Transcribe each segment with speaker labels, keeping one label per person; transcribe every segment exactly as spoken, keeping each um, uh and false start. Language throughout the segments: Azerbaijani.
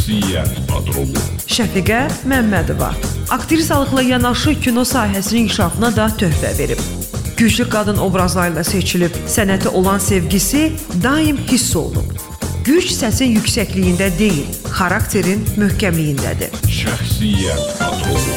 Speaker 1: Şəxsiyyət Patrolu
Speaker 2: Şəfiqə Məmmədova aktrisalıqla yanaşı kino sahəsinin inkişafına da töhfə verib. Güclü qadın obrazlarıyla seçilib, sənətə olan sevgisi daim hiss olunub. Güc səsin yüksəkliyində deyil, xarakterin möhkəmliyindədir.
Speaker 1: Şəxsiyyət Patrolu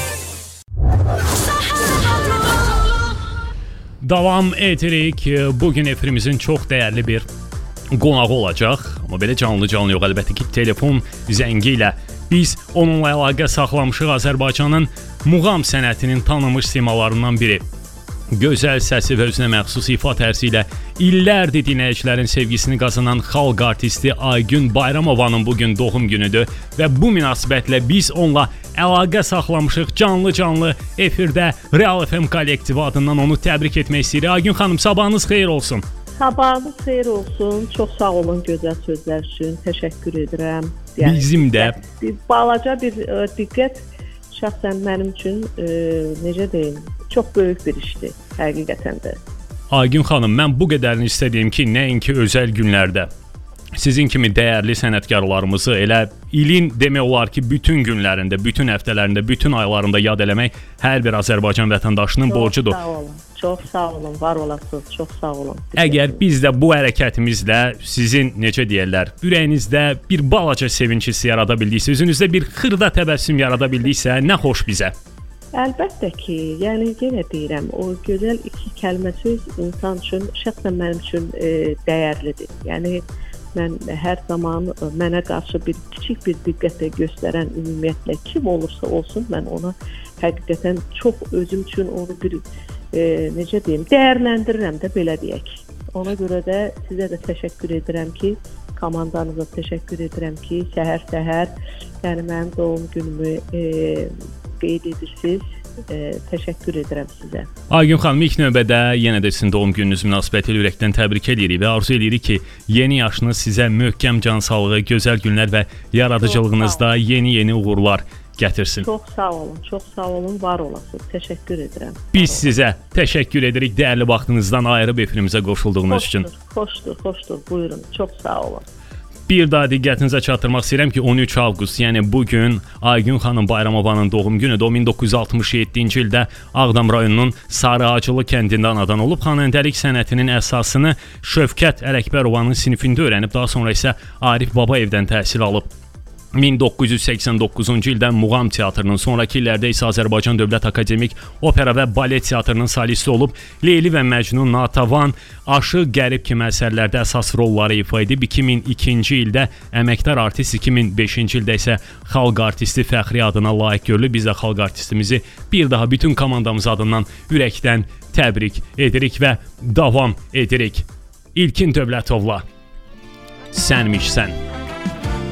Speaker 3: Davam edirik. Bugün efirimizin çox dəyərli bir qonağı olacaq. Amma belə canlı-canlı yox, əlbəttə ki, telefon zəngi ilə biz onunla əlaqə saxlamışıq. Azərbaycanın muğam sənətinin tanınmış simalarından biri. Gözəl səsi və özünə məxsus ifa tərzi ilə illərdir dinləyicilərin sevgisini qazanan xalq artisti Aygün Bayramovanın bugün doğum günüdür və bu münasibətlə biz onunla əlaqə saxlamışıq canlı-canlı efirdə Real F M kollektivi adından onu təbrik etmək istəyirik. Aygün xanım, sabahınız xeyir olsun.
Speaker 4: Sabahınız xeyir olsun. Çox sağ olun gözəl sözlər üçün. Təşəkkür edirəm.
Speaker 3: Yəni, bizim də
Speaker 4: bir balaca bir ə, diqqət şəxsən mənim üçün ə, necə deyim, çox böyük bir işdir həqiqətən də.
Speaker 3: Aygün xanım, mən bu qədərini istədiyim ki, nəinki özəl günlərdə sizin kimi dəyərli sənətkarlarımızı elə ilin demək olar ki, bütün günlərində, bütün həftələrində, bütün aylarında yad eləmək hər bir Azərbaycan vətəndaşının
Speaker 4: çox
Speaker 3: borcudur.
Speaker 4: Sağ olun, çox sağ olun, var olasınız, çox sağ olun.
Speaker 3: Əgər biz də bu hərəkətimizlə sizin, necə deyərlər, ürəyinizdə bir balaca sevinç hissi yarada bildiksə, üzünüzdə bir xırda təbəssüm yarada bildiksə, nə xoş bizə.
Speaker 4: Əlbəttə ki, yəni yenə deyirəm, o gözəl iki kəlmə söz insan üçün, şəxsən mənim üçün e, dəyərlidir. Yəni mən hər zaman mənə qarşı bir kiçik bir diqqətlə göstərən ümumiyyətlə kim olursa olsun, mən ona həqiqətən çox özüm üçün onu bir e, necə deyim, dəyərləndirirəm də, belə deyək. Ona görə də sizə də təşəkkür edirəm ki, komandanıza təşəkkür edirəm ki, səhər-səhər yəni mənim doğum günümü e, qeyd edirsiniz. E, təşəkkür edirəm sizə.
Speaker 3: Aygün xanım, ilk növbədə yenə də sizin doğum gününüz münasibətilə ürəkdən təbrik edirik və arzu edirik ki, yeni yaşınız sizə möhkəm can sağlığı, gözəl günlər və yaradıcılığınızda yeni-yeni uğurlar gətirsin.
Speaker 4: Çox sağ olun, çox sağ olun, var olasınız. Təşəkkür edirəm.
Speaker 3: Biz sizə təşəkkür edirik dəyərli vaxtınızdan ayırıb efirimizə qoşulduğunuz
Speaker 4: xoşdur,
Speaker 3: üçün.
Speaker 4: Xoşdur, xoşdur, buyurun. Çox sağ olun.
Speaker 3: Bir daha diqqətinizə çatdırmaq istəyirəm ki, on üç avqust, yəni bugün Aygün xanım Bayramovanın doğum günüdür. O min doqquz yüz altmış yeddinci ildə Ağdam rayonunun Sarıacılı kəndində anadan olub. Xanəndəlik sənətinin əsasını Şövkət Ələkbərovanın sinifində öyrənib, daha sonra isə Arif Babayevdən təhsil alıb. min doqquz yüz səksən doqquzuncu ildən Muğam teatrının, sonraki illərdə isə Azərbaycan Dövlət Akademik Opera və Balet teatrının solisti olub. Leyli və Məcnun, Natəvan, Aşıq Qərib kimi əsərlərdə əsas rolları ifa edib. iki min ikinci ildə əməkdar artist, iki min beşinci ildə isə xalq artisti fəxri adına layiq görülüb. Biz də xalq artistimizi bir daha bütün komandamız adından ürəkdən təbrik edirik və davam edirik. İlkin Dövlətovla Sənmişsən.